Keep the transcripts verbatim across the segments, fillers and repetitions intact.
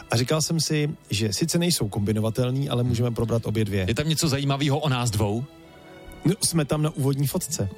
A říkal jsem si, že sice nejsou kombinovatelný, ale můžeme probrat obě dvě. Je tam něco zajímavého o nás dvou? No, jsme tam na úvodní fotce.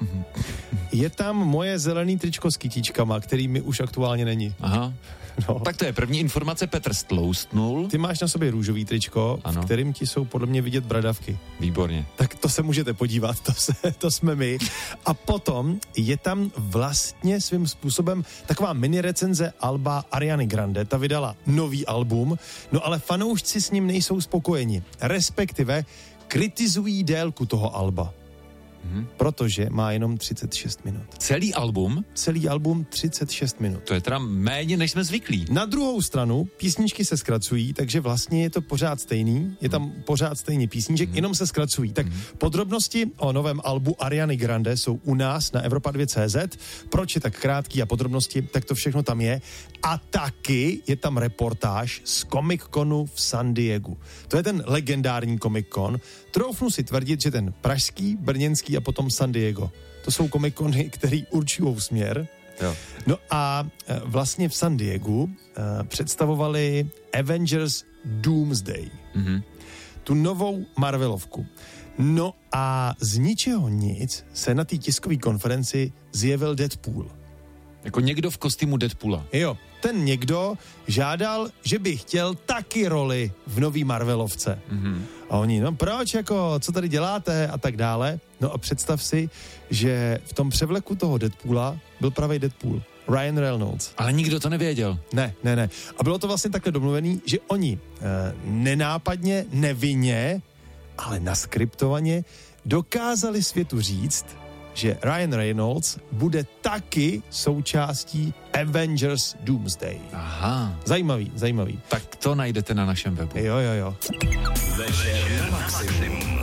Je tam moje zelený tričko s kytičkama, který mi už aktuálně není. Aha. No. Tak to je první informace, Petr stloustnul. Ty máš na sobě růžový tričko, ano. v kterým ti jsou podle mě vidět bradavky. Výborně. Tak to se můžete podívat, to, se, to jsme my. A potom je tam vlastně svým způsobem taková mini recenze alba Ariany Grande. Ta vydala nový album, no ale fanoušci s ním nejsou spokojeni. Respektive kritizují délku toho alba. Hmm. Protože má jenom třicet šest minut. Celý album? Celý album třicet šest minut. To je teda méně, než jsme zvyklí. Na druhou stranu písničky se zkracují, takže vlastně je to pořád stejný. Je tam hmm. pořád stejný písniček, hmm. jenom se zkracují. Tak hmm. podrobnosti o novém albu Ariany Grande jsou u nás na Evropa dva tečka cé zet. Proč je tak krátký a podrobnosti, tak to všechno tam je. A taky je tam reportáž z Comic Conu v San Diegu. To je ten legendární Comic Con. Troufnu si tvrdit, že ten pražský, brněnský a potom San Diego. To jsou Comic-Cony, který určují směr. Jo. No a vlastně v San Diegu uh, představovali Avengers Doomsday. Mm-hmm. Tu novou Marvelovku. No a z ničeho nic se na té tiskové konferenci zjevil Deadpool. Jako někdo v kostýmu Deadpoola. Jo, ten někdo žádal, že by chtěl taky roli v nový Marvelovce. Mm-hmm. A oni, no proč, jako, co tady děláte a tak dále. No a představ si, že v tom převleku toho Deadpoola byl pravý Deadpool. Ryan Reynolds. Ale nikdo to nevěděl. Ne, ne, ne. A bylo to vlastně takhle domluvený, že oni e, nenápadně, nevinně, ale naskriptovaně dokázali světu říct, že Ryan Reynolds bude taky součástí Avengers Doomsday. Aha. Zajímavý, zajímavý. Tak to najdete na našem webu. Jo, jo, jo. Večer na maximum.